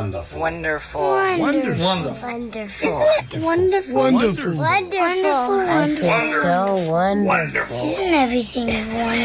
Wonderful. Wonderful. Wonderful. Wonderful. Wonderful. Isn't it wonderful? Wonderful. Wonderful. I feel so wonderful. Wonderful. Isn't everything wonderful?